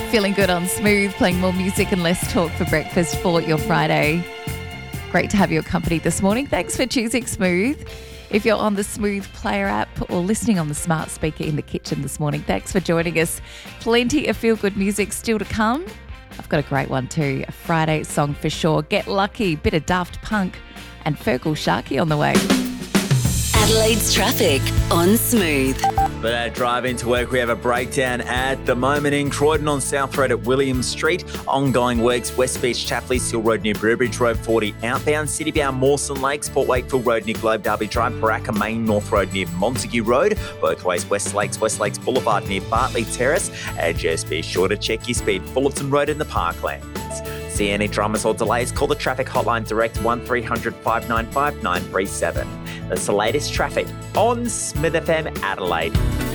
Feeling good on Smooth, playing more music and less talk for breakfast for your Friday. Great to have your company this morning. Thanks for choosing Smooth. If you're on the Smooth Player app or listening on the smart speaker in the kitchen this morning, thanks for joining us. Plenty of feel-good music still to come. I've got a great one too, a Friday song for sure. Get Lucky, bit of Daft Punk and Fergal Sharkey on the way. Adelaide's traffic on Smooth. But at drive into work, we have a breakdown at the moment in Croydon on South Road at Williams Street. Ongoing works, West Beach, Chapley, Seal Road near Burbridge Road 40 outbound, City bound Mawson Lakes, Port Wakefield Road near Globe Derby Drive, Baraka Main North Road near Montague Road, both ways West Lakes Boulevard near Bartley Terrace, and just be sure to check your speed, Fullerton Road in the Parklands. See any dramas or delays, call the traffic hotline direct 1300 595 937. That's the latest traffic on Smith FM Adelaide.